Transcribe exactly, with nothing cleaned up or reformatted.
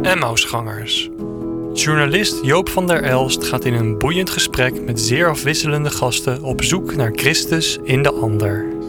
Emmausgangers. Journalist Joop van der Elst gaat in een boeiend gesprek met zeer afwisselende gasten op zoek naar Christus in de ander.